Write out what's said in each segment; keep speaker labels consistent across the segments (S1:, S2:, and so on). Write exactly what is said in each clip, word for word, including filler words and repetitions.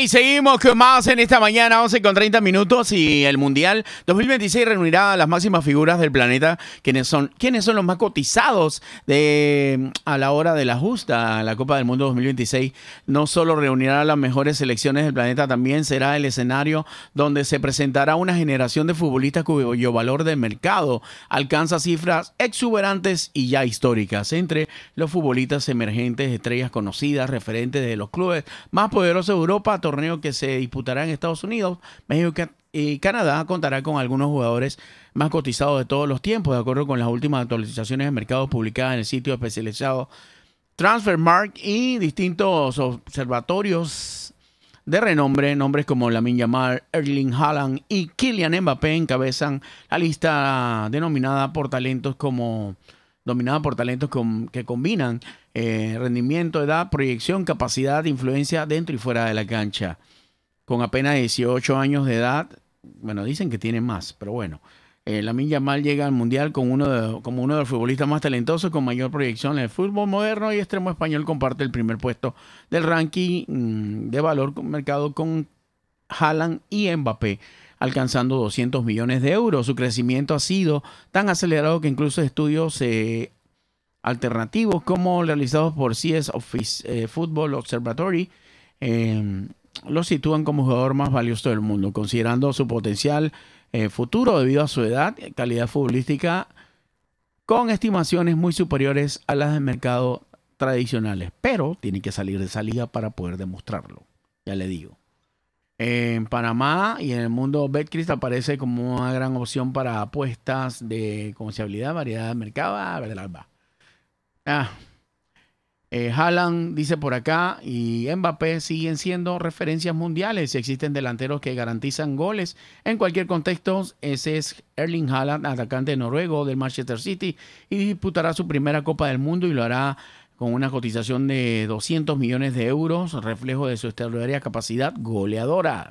S1: Y seguimos con más en esta mañana, once con treinta minutos, y el Mundial dos mil veintiséis reunirá a las máximas figuras del planeta, quienes son, quienes son los más cotizados de, a la hora de la justa. La Copa del Mundo dos mil veintiséis no solo reunirá a las mejores selecciones del planeta, también será el escenario donde se presentará una generación de futbolistas cuyo valor de mercado alcanza cifras exuberantes y ya históricas. Entre los futbolistas emergentes, estrellas conocidas, referentes de los clubes más poderosos de Europa, torneo que se disputará en Estados Unidos, México y Canadá, contará con algunos jugadores más cotizados de todos los tiempos, de acuerdo con las últimas actualizaciones de mercado publicadas en el sitio especializado Transfermarkt y distintos observatorios de renombre. Nombres como Lamine Yamal, Erling Haaland y Kylian Mbappé encabezan la lista denominada por talentos como dominada por talentos con, que combinan eh, rendimiento, edad, proyección, capacidad, influencia dentro y fuera de la cancha. Con apenas dieciocho años de edad, bueno, dicen que tiene más, pero bueno, eh, Lamine Yamal llega al Mundial con uno de, como uno de los futbolistas más talentosos, con mayor proyección en el fútbol moderno, y extremo español comparte el primer puesto del ranking mmm, de valor con mercado con Haaland y Mbappé, alcanzando doscientos millones de euros. Su crecimiento ha sido tan acelerado que incluso estudios eh, alternativos como realizados por C S Office eh, Football Observatory eh, lo sitúan como jugador más valioso del mundo, considerando su potencial eh, futuro debido a su edad y calidad futbolística, con estimaciones muy superiores a las del mercado tradicionales. Pero tiene que salir de esa liga para poder demostrarlo, ya le digo. En Panamá y en el mundo, Betcris aparece como una gran opción para apuestas de confiabilidad, variedad de mercado. Ah, ah. Eh, Haaland dice por acá y Mbappé siguen siendo referencias mundiales. Si existen delanteros que garantizan goles en cualquier contexto, ese es Erling Haaland, atacante noruego del Manchester City, y disputará su primera Copa del Mundo y lo hará con una cotización de doscientos millones de euros, reflejo de su extraordinaria capacidad goleadora.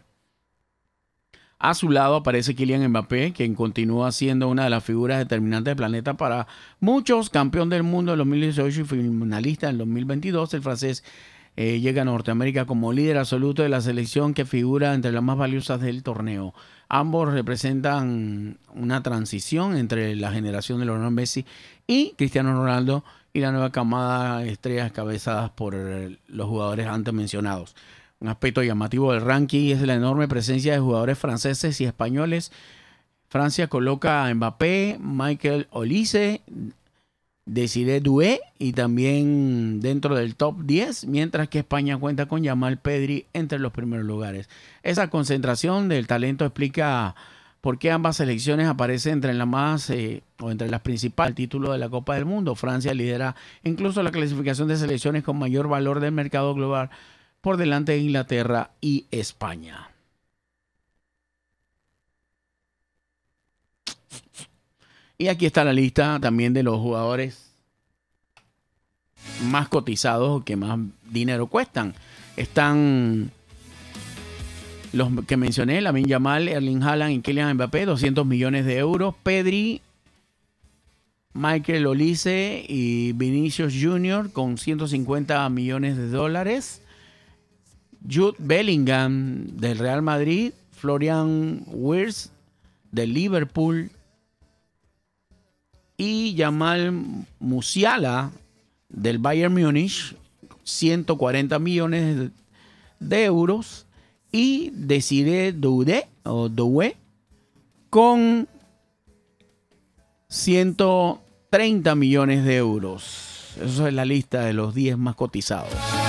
S1: A su lado aparece Kylian Mbappé, quien continúa siendo una de las figuras determinantes del planeta para muchos, campeón del mundo en dos mil dieciocho y finalista en dos mil veintidós. El francés eh, llega a Norteamérica como líder absoluto de la selección que figura entre las más valiosas del torneo. Ambos representan una transición entre la generación de Lionel Messi y Cristiano Ronaldo y la nueva camada de estrellas cabezadas por los jugadores antes mencionados. Un aspecto llamativo del ranking es la enorme presencia de jugadores franceses y españoles. Francia coloca a Mbappé, Michael Olise, Desiré Doué y también dentro del top diez, mientras que España cuenta con Yamal, Pedri entre los primeros lugares. Esa concentración del talento explica por qué ambas selecciones aparecen entre las más eh, o entre las principales títulos de la Copa del Mundo. Francia lidera incluso la clasificación de selecciones con mayor valor del mercado global, por delante de Inglaterra y España. Y aquí está la lista también de los jugadores más cotizados, que más dinero cuestan. Están los que mencioné: Lamine Yamal, Erling Haaland y Kylian Mbappé, doscientos millones de euros. Pedri, Michael Olise y Vinicius Junior con ciento cincuenta millones de dólares. Jude Bellingham del Real Madrid, Florian Wirtz del Liverpool y Jamal Musiala del Bayern Múnich, ciento cuarenta millones de euros, y Desiré Doué o Doué con ciento treinta millones de euros. Esa es la lista de los diez más cotizados.